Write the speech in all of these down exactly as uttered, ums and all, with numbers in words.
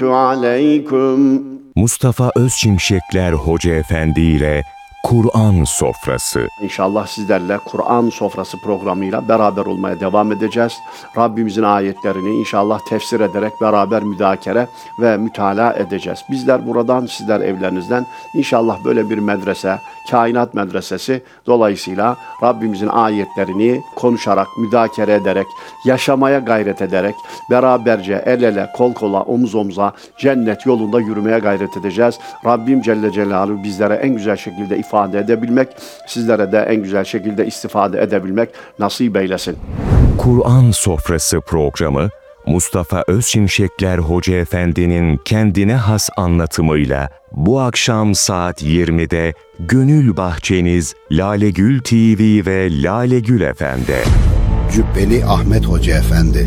Aleyküm. Mustafa Özçimşekler Hoca Efendi ile Kur'an Sofrası. İnşallah sizlerle Kur'an Sofrası programıyla beraber olmaya devam edeceğiz. Rabbimizin ayetlerini inşallah tefsir ederek beraber müzakere ve mütalaa edeceğiz. Bizler buradan, sizler evlerinizden inşallah böyle bir medrese, kainat medresesi dolayısıyla Rabbimizin ayetlerini konuşarak, müzakere ederek, yaşamaya gayret ederek, beraberce el ele, kol kola, omuz omuza cennet yolunda yürümeye gayret edeceğiz. Rabbim Celle Celaluhu bizlere en güzel şekilde ifade edebilmek, sizlere de en güzel şekilde istifade edebilmek nasip eylesin. Kur'an Sofrası programı, Mustafa Özçimşekler Hoca Efendi'nin kendine has anlatımıyla bu akşam saat yirmide Gönül Bahçeniz Lalegül T V ve Lalegül F M'de. Cübbeli Ahmet Hoca Efendi.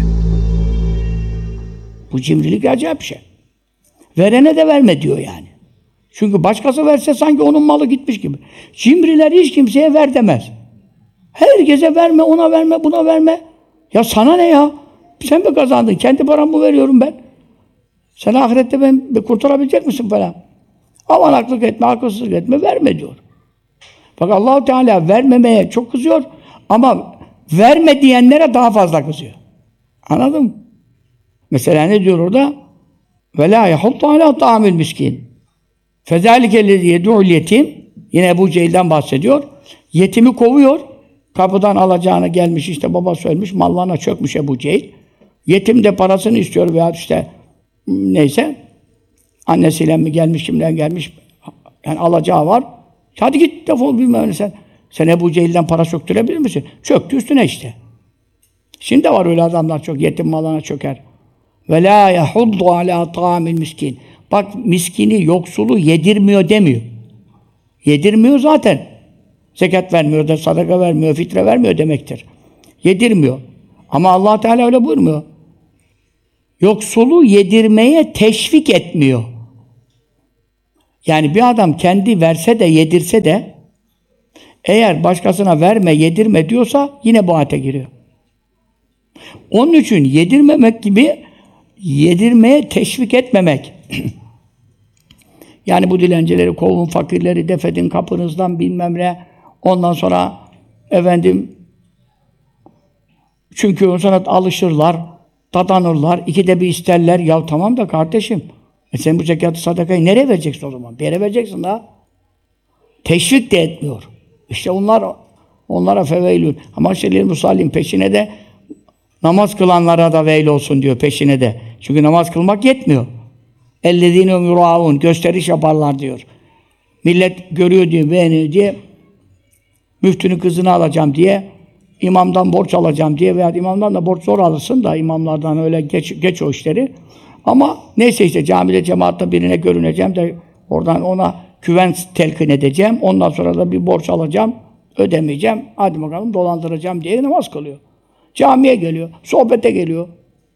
Bu cimrilik acayip bir şey. Verene de verme diyor yani. Çünkü başkası verse sanki onun malı gitmiş gibi. Cimriler hiç kimseye ver demez. Herkese verme, ona verme, buna verme. Ya sana ne ya? Sen mi kazandın? Kendi paramı veriyorum ben. Sen ahirette ben kurtarabilecek misin falan? Aman akıllık etme, akılsızlık etme, verme diyor. Bak Allah-u Teala vermemeye çok kızıyor ama verme diyenlere daha fazla kızıyor. Anladın mı? Mesela ne diyor orada? وَلَا يَحُطُّ عَلَى طَعَمِ الْمِسْكِينَ فَذَٰلِكَ الَّذ۪ي يَدُعُ الْيَتِيمِ. Yine Ebu Cehil'den bahsediyor. Yetimi kovuyor. Kapıdan alacağını gelmiş, işte babası ölmüş, mallarına çökmüş Ebu Cehil. Yetim de parasını istiyor veya işte neyse, annesiyle mi gelmiş, kimden gelmiş, yani alacağı var. Hadi git defol bilmem ne sen. Sen Ebu Cehil'den para çöktürebilir misin? Çöktü üstüne işte. Şimdi de var öyle adamlar çok, yetim malına çöker. وَلَا يَحُضُّ عَلَى طَعَامِ الْمِسْكِينَ. Bak miskini, yoksulu yedirmiyor demiyor. Yedirmiyor zaten. Zekat vermiyor da, sadaka vermiyor, fitre vermiyor demektir. Yedirmiyor. Ama Allah Teala öyle buyurmuyor. Yoksulu yedirmeye teşvik etmiyor. Yani bir adam kendi verse de yedirse de eğer başkasına verme, yedirme diyorsa yine bu ayete giriyor. Onun için yedirmemek gibi yedirmeye teşvik etmemek. Yani bu dilencileri kovun, fakirleri defedin kapınızdan bilmem ne. Ondan sonra efendim çünkü o sana alışırlar, tadanırlar, ikide bir isterler. Ya tamam da kardeşim, e sen bu zekatı, sadakayı nereye vereceksin o zaman? Bir yere vereceksin daha. Teşvik de etmiyor. İşte onlar onlara feveylün. Ama şeylerin musallin peşine de namaz kılanlara da veil olsun diyor peşine de. Çünkü namaz kılmak yetmiyor. اَلَّذ۪ينَ يُرَاءُونَ gösteriş yaparlar diyor. Millet görüyor diye, beğeniyor diye, müftünün kızını alacağım diye, imamdan borç alacağım diye veya imamdan da borç zor alırsın da imamlardan öyle geç, geç o işleri. Ama neyse işte camide, cemaatte birine görüneceğim de oradan ona güven telkin edeceğim. Ondan sonra da bir borç alacağım, ödemeyeceğim. Hadi bakalım dolandıracağım diye namaz kılıyor. Camiye geliyor, sohbete geliyor.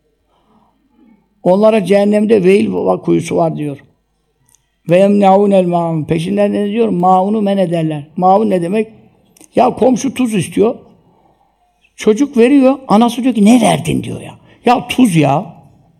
Onlara cehennemde veil kuyusu var diyor. Ve yemne'ûnel ma'un. Peşinden ne diyor? Ma'unu men ederler. Ma'un ne demek? Ya komşu tuz istiyor. Çocuk veriyor. Anası diyor ki ne verdin diyor ya. Ya tuz ya.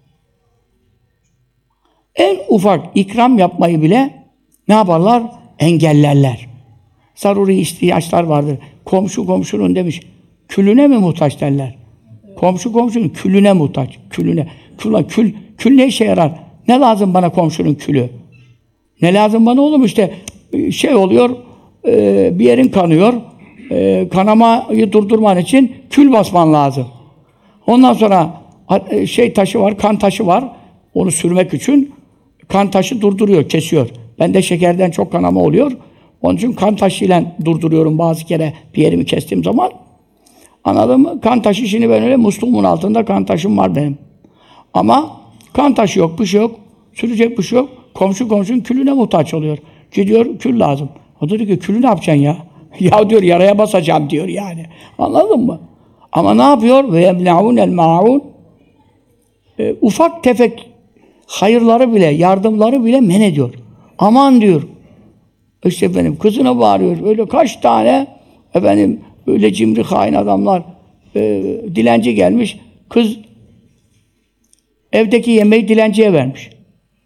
En ufak ikram yapmayı bile ne yaparlar? Engellerler. Zaruri ihtiyaçlar vardır. Komşu komşunun demiş, külüne mi muhtaç derler? Komşu komşunun külüne muhtaç. Külüne. Kül, kül, kül ne işe yarar? Ne lazım bana komşunun külü? Ne lazım bana oğlum işte şey oluyor, e, bir yerin kanıyor, e, kanamayı durdurman için kül basman lazım. Ondan sonra şey taşı var, kan taşı var, onu sürmek için kan taşı durduruyor, kesiyor. Bende şekerden çok kanama oluyor, onun için kan taşıyla durduruyorum bazı kere bir yerimi kestiğim zaman. Anladın mı? Kan taşı işini ben öyle musluğumun altında kan taşım var benim. Ama kan taşı yok, bir şey yok, sürecek bir şey yok. Komşu komşunun külüne muhtaç oluyor. Gidiyor, kül lazım. O da diyor ki, külü ne yapacaksın ya? Ya diyor, yaraya basacağım diyor yani. Anladın mı? Ama ne yapıyor? Ve yemne'ûnel ma'ûn. E, ufak tefek hayırları bile, yardımları bile men ediyor. Aman diyor. İşte efendim, kızına bağırıyor. Öyle kaç tane efendim, öyle cimri hain adamlar, e, dilenci gelmiş. Kız evdeki yemeği dilenciye vermiş.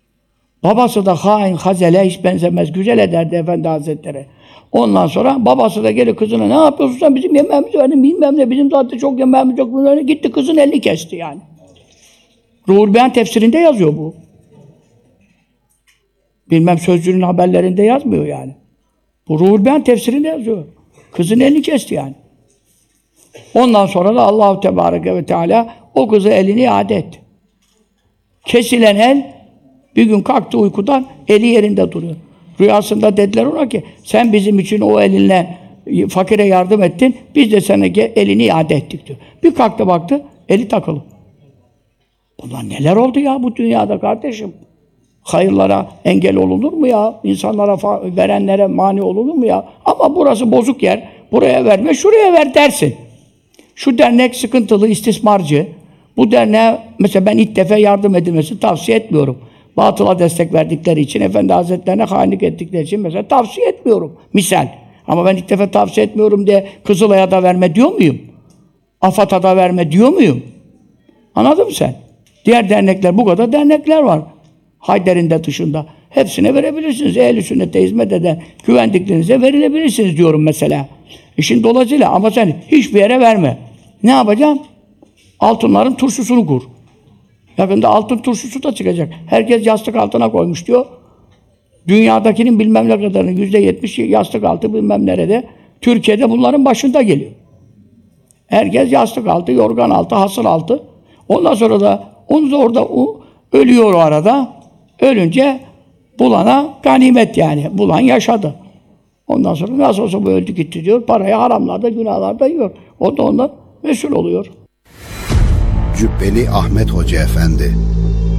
Babası da hain, hazele hiç benzemez. Güzel ederdi Efendi Hazretleri. Ondan sonra babası da gelir kızına ne yapıyorsun sen bizim yemeğimizi verdin bilmem ne bizim zaten çok yemeğimiz yok. Böyle gitti kızın elini kesti yani. Ruhul Beyan tefsirinde yazıyor bu. Bilmem Sözcü'nün haberlerinde yazmıyor yani. Bu Ruhul Beyan tefsirinde yazıyor. Kızın elini kesti yani. Ondan sonra da Allah-u Tebareke ve Teala o kızı elini iade etti. Kesilen el bir gün kalktı uykudan eli yerinde duruyor. Rüyasında dediler ona ki sen bizim için o elinle fakire yardım ettin. Biz de sana elini iade ettik diyor. Bir kalktı baktı eli takılı. Bunlar neler oldu ya bu dünyada kardeşim? Hayırlara engel olunur mu ya? İnsanlara verenlere mani olunur mu ya? Ama burası bozuk yer. Buraya verme, şuraya ver dersin. Şu dernek sıkıntılı, istismarcı. Bu derneğe mesela ben ilk defa yardım edilmesi tavsiye etmiyorum. Batıla destek verdikleri için, Efendi Hazretlerine hainlik ettikleri için mesela tavsiye etmiyorum. Misal. Ama ben ilk defa tavsiye etmiyorum diye Kızılay'a da verme diyor muyum? AFAD'a da verme diyor muyum? Anladın mı sen? Diğer dernekler, bu kadar dernekler var. Hayder'in de dışında. Hepsine verebilirsiniz. Ehl-i sünnete hizmet eden güvendiklerinize verilebilirsiniz diyorum mesela. İşin dolayısıyla ama sen hiçbir yere verme. Ne yapacaksın? Altınların turşusunu kur. Yakında altın turşusu da çıkacak. Herkes yastık altına koymuş diyor. Dünyadakinin bilmem ne kadarının yüzde yetmiş yastık altı bilmem nerede. Türkiye'de bunların başında geliyor. Herkes yastık altı, yorgan altı, hasır altı. Ondan sonra da onu da orada ölüyor o arada. Ölünce bulana ganimet yani. Bulan yaşadı. Ondan sonra nasıl olsa bu öldü gitti diyor. Parayı haramlarda, günahlarda yiyor. O da ondan mesul oluyor. Cübbeli Ahmet Hoca Efendi